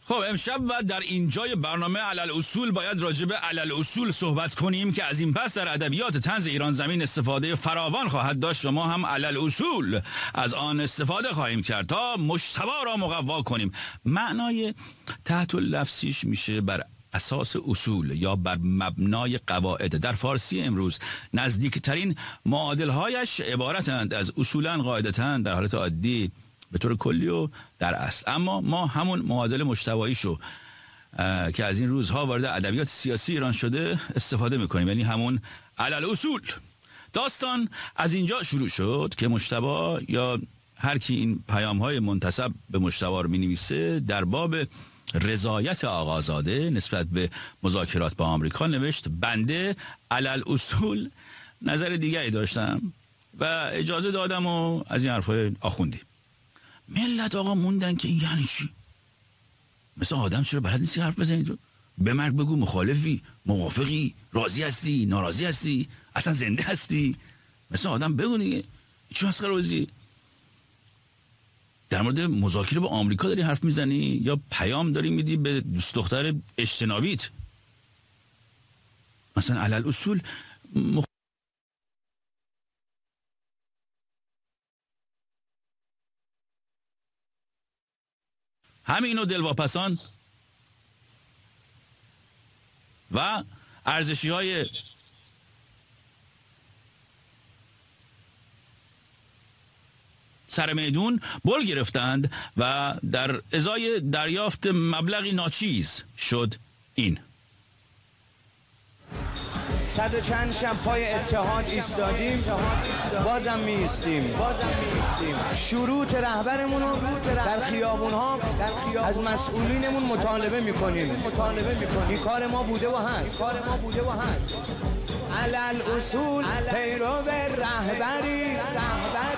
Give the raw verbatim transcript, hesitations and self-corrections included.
خب امشب و در اینجای برنامه علل اصول باید راجع به علل اصول صحبت کنیم که از این پس در ادبیات طنز ایران زمین استفاده فراوان خواهد داشت و ما هم علل اصول از آن استفاده خواهیم کرد تا مجتبی را مقوا کنیم. معنای تحت لفظیش میشه بر اساس اصول یا بر مبنای قواعد. در فارسی امروز نزدیکترین معادلهایش عبارتند از اصولا قاعدتاً در حالت عادی به طور کلی و در اصل، اما ما همون معادل مجتباییشو که از این روزها وارد ادبیات سیاسی ایران شده استفاده میکنیم، یعنی همون علل اصول. داستان از اینجا شروع شد که مجتبی یا هر کی این پیام‌های منتسب به مجتبی رو می‌نویسه در باب رضایت آقازاده نسبت به مذاکرات با آمریکا نوشت بنده علل اصول نظر دیگری داشتم و اجازه دادم و از این حرفای آخوندی. ملت آقا موندن که این یعنی چی؟ مثل آدم چرا بلد نیستی حرف بزنید رو؟ به مرگ بگو مخالفی، موافقی، راضی هستی، ناراضی هستی، اصلا زنده هستی. مثل آدم بگو دیگه. چی مسخره بازی؟ در مورد مذاکره با آمریکا داری حرف میزنی یا پیام داری میدی به دوست دختر اجتنابیت؟ مثلا علل اصول مخ... همینو دلواپسان و ارزشی های سر میدون بل گرفتند و در ازای دریافت مبلغی ناچیز شد این. صد و چند شب پای اتحاد ایستادیم، بازم می ایستیم. شروط رهبرمون رو در خیابون‌ها از مسئولینمون مطالبه می‌کنیم. این کار ما بوده و هست. علل اصول پیرو رهبری